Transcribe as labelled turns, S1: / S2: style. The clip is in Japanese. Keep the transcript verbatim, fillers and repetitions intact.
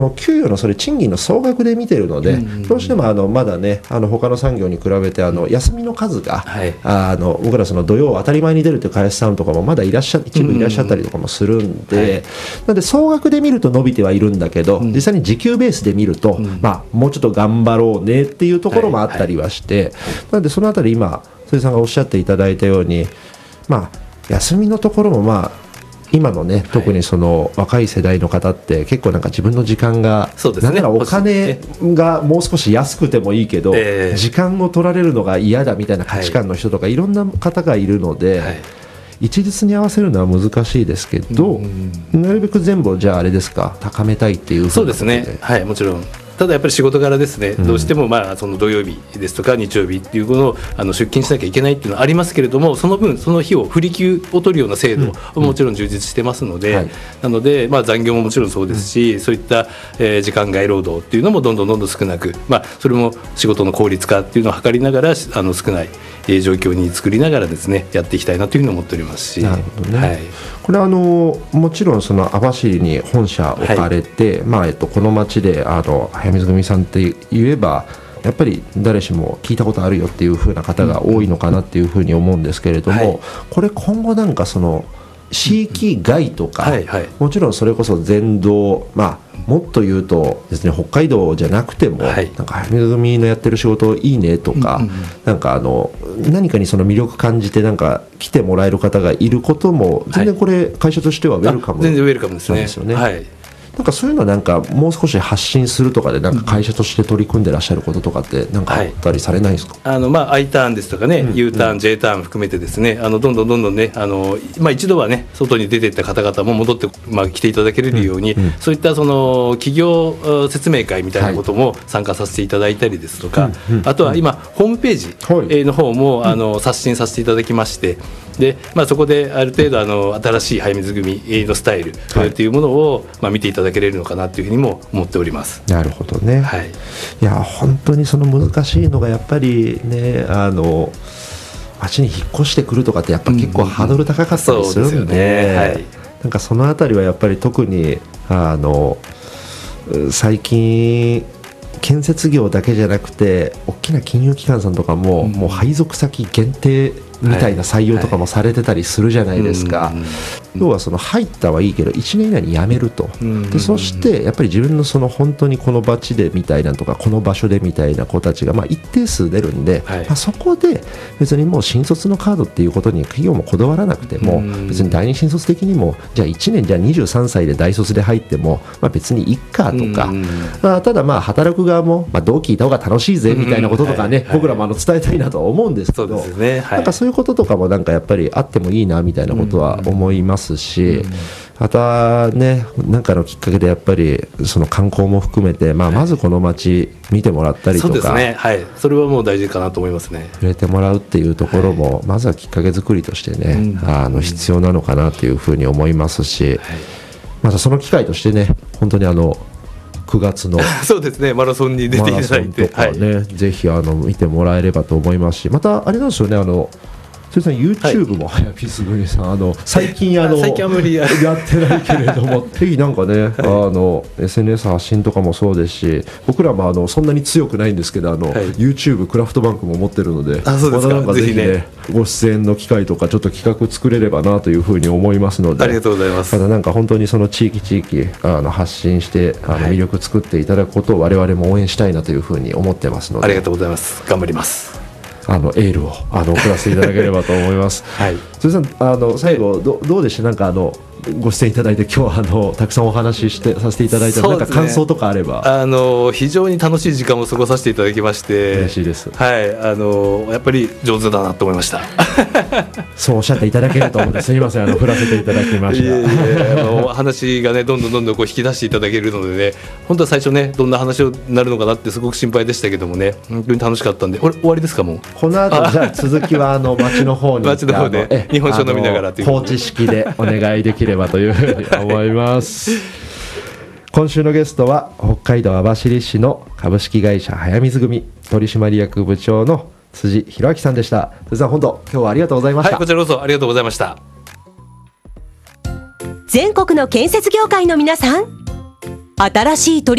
S1: 給与のそれ賃金の総額で見てるので、うん、どうしてもあのまだねあの他の産業に比べてあの休みの数が、はい、あの僕らその土曜当たり前に出るという会社さんとかもまだいらっしゃ一部いらっしゃったりとかもするんで、うんはい、なので総額で見ると伸びてはいるんだけど、うん、実際に時給ベースで見ると、うんまあ、もうちょっと頑張ろうねっていうところもあったりはして、はいはい、なのでそのあたり今曽根さんがおっしゃっていただいたように、まあ、休みのところもまあ今のね特にその若い世代の方って結構なんか自分の時間が、はい、なんならお金がもう少し安くてもいいけど、えー、時間を取られるのが嫌だみたいな価値観の人とかいろんな方がいるので、はい、一律に合わせるのは難しいですけど、うん、なるべく全部をじゃああれですか高めたいっていう
S2: そうですねはいもちろんただやっぱり仕事柄ですね、うん、どうしてもまあその土曜日ですとか日曜日っていうのをあの出勤しなきゃいけないっていうのはありますけれどもその分その日を振り休を取るような制度ももちろん充実してますので、うんうんはい、なのでまあ残業ももちろんそうですし、うん、そういった、えー、時間外労働っていうのもどんどんどんどん少なく、まあ、それも仕事の効率化っていうのを図りながらあの少ない状況に作りながらですねやっていきたいなというふうに思っておりますし
S1: なるほどね、はい、これはあのもちろんその網走に本社置かれて、はいまあえっと、この町であの早水組さんって言えばやっぱり誰しも聞いたことあるよっていう風な方が多いのかなっていうふうに思うんですけれども、はい、これ今後なんかその地域外とか、はいはい、もちろんそれこそ全道、まあ、もっと言うとですね、北海道じゃなくても、はい、なんか早水組のやってる仕事いいねとか、うんうん、なんかあの何かにその魅力感じてなんか来てもらえる方がいることも全然これ会社としてはウェルカムなんですよね。
S2: 全然ウェルカムですね。はい、
S1: なんかそういうのなんかもう少し発信するとかでなんか会社として取り組んでらっしゃることとかってなんかあったりされないですか？
S2: はい、あのまあ I ターンですとかね、うん、U ターン、J ターン含めてですね、あのどんどんどんどんね、あのまあ一度はね外に出ていった方々も戻ってまあ来ていただけるように、うんうん、そういったその企業説明会みたいなことも参加させていただいたりですとか、はい、あとは今ホームページの方もあの刷新させていただきまして。でまあ、そこである程度あの新しい早水組のスタイルというものを、まあ、見ていただけれるのかなというふうにも思っております。
S1: なるほどね、はい、いや本当にその難しいのがやっぱりねあの町に引っ越してくるとかってやっぱ結構ハードル高かったりするんで、うんねはい、なんかそのあたりはやっぱり特にあの最近建設業だけじゃなくて大きな金融機関さんとかも、うん、もう配属先限定みたいな採用とかもされてたりするじゃないですか、はいはい、要はその入ったはいいけどいちねん以内に辞めると、でそしてやっぱり自分のその本当にこの町でみたいなとかこの場所でみたいな子たちがまあ一定数出るんで、はいまあ、そこで別にもう新卒のカードっていうことに企業もこだわらなくても別に第二新卒的にもじゃあいちねんじゃあにじゅうさんさいで大卒で入ってもまあ別にいっかとか、まあ、ただまあ働く側もまあ同期いた方が楽しいぜみたいなこととかね、はいはい、僕らもあの伝えたいなとは思うんですけど、そうですね、はい、なんかそういうこととかもなんかやっぱりあってもいいなみたいなことは思いますし、またねなんかのきっかけでやっぱりその観光も含めて、まあ、まずこの街見てもらったりとか、
S2: そうですね、はい、それはもう大事かなと思いますね。
S1: 触れてもらうっていうところも、はい、まずはきっかけ作りとしてね、うん、あの必要なのかなというふうに思いますし、はい、またその機会としてね本当にあのくがつの
S2: そうですねマラソンに出ていただいて
S1: マラソンとかね、はい、ぜひあの見てもらえればと思いますし、またあれなんですよねあのそれさん YouTube も早ピス組さん、はい、あの最近あの
S2: 最近あんまりや
S1: ってないけれどもぜひなんかね、はい、あの エスエヌエス 発信とかもそうですし僕らもあのそんなに強くないんですけどあの、はい、YouTube クラフトバンクも持ってるので、
S2: あそうですか、
S1: またなんかぜひね、ぜひねご出演の機会とかちょっと企画作れればなというふうに思いますので、
S2: ありがとうございます。
S1: またなんか本当にその地域地域あの発信してあの魅力作っていただくことを我々も応援したいなというふうに思ってますので、
S2: ありがとうございます。頑張ります。
S1: あのエールをあの送らせていただければと思います。はい。それさんあの最後どどうでしたなんかあのご出演いただいて今日はあのたくさんお話ししてさせていただいた、ね、なんか感想とかあれば。
S2: あの非常に楽しい時間を過ごさせていただきまして
S1: 嬉しいです。
S2: はい、あのやっぱり上手だなと思いました。
S1: そうおっしゃっていただけると思うんです。すみませんあの振らせていただきました。いやいやあの
S2: 話がねどんどんどんどんこう引き出していただけるのでね、本当は最初ねどんな話になるのかなってすごく心配でしたけどもね本当に楽しかったんで、これ終わりですかもう。
S1: この後じゃあ続きはあの町の方に
S2: 町の方で日本酒を飲みながらという
S1: 放置式でお願いできればというふうに思います。今週のゲストは北海道網走市の株式会社早水組取締役部長の辻弘明さんでした。辻さん本当今日はありがとうございました。
S2: はい、こちらこそありがとうございました。
S3: 全国の建設業界の皆さん、 新しい取り